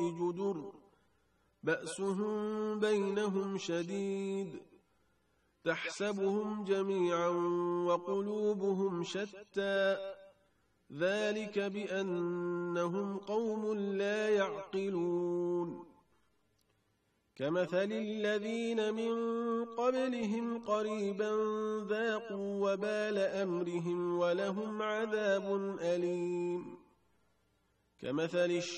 جدر بأسهم بينهم شديد تحسبهم جميعا وقلوبهم شتى ذلك بأنهم قوم لا يعقلون كمثل الذين من قبلهم قريبا ذاقوا وبال أمرهم ولهم عذاب أليم كمثل